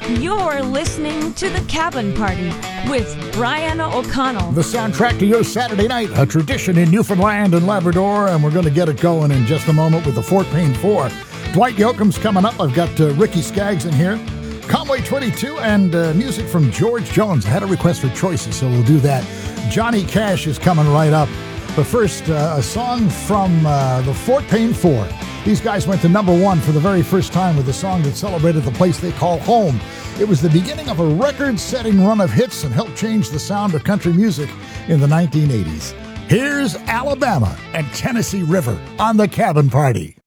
You're listening to The Cabin Party with Brian O'Connell. The soundtrack to your Saturday night, a tradition in Newfoundland and Labrador, and we're going to get it going in just a moment with the Fort Payne 4. Dwight Yoakam's coming up. I've got Ricky Skaggs in here. Conway 22 and music from George Jones. I had a request for choices, so we'll do that. Johnny Cash is coming right up. But first, a song from the Fort Payne 4. These guys went to number one for the very first time with a song that celebrated the place they call home. It was the beginning of a record-setting run of hits and helped change the sound of country music in the 1980s. Here's Alabama and Tennessee River on The Cabin Party.